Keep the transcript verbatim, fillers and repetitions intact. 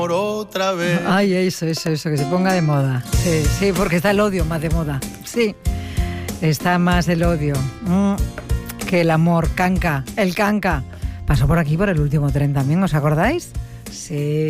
por otra vez. Ay, eso, eso, eso, que se ponga de moda. Sí, sí, porque está el odio más de moda. Sí, está más el odio mm, que el amor. Canca, el canca. Pasó por aquí por el último tren también, ¿os acordáis? Sí.